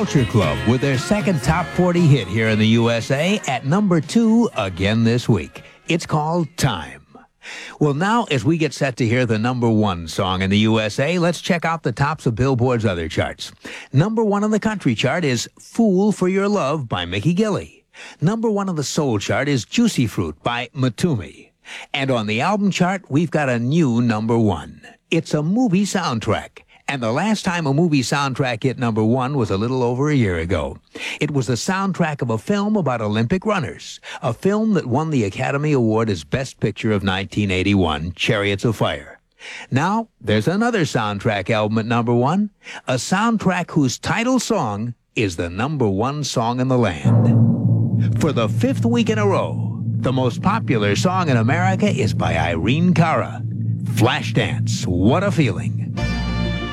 Culture Club with their second top 40 hit here in the USA at number 2 again this week. It's called Time. Well, now, as we get set to hear the number 1 song in the USA, let's check out the tops of Billboard's other charts. Number 1 on the country chart is Fool for Your Love by Mickey Gilley. Number 1 on the soul chart is Juicy Fruit by Matumi. And on the album chart, we've got a new number 1. It's a movie soundtrack. And the last time a movie soundtrack hit number 1 was a little over a year ago. It was the soundtrack of a film about Olympic runners, a film that won the Academy Award as Best Picture of 1981, Chariots of Fire. Now, there's another soundtrack album at number 1, a soundtrack whose title song is the number 1 song in the land. For the 5th week in a row, the most popular song in America is by Irene Cara. Flashdance, What a Feeling.